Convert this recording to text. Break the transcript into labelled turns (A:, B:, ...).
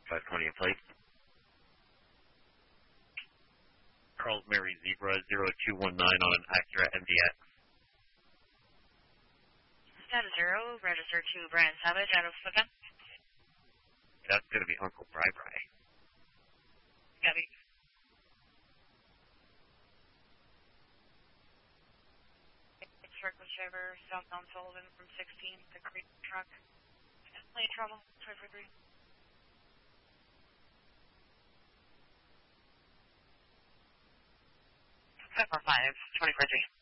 A: 520 in plate. Charles Mary Zebra 0219 on an Acura MDX.
B: Status 0, register to Brian Savage out of Flippa.
A: That's going to be Uncle Bri Bri.
B: Copy. Circle driver, southbound Sullivan from 16, the Creek truck. Lane trouble, 243. 545, 243.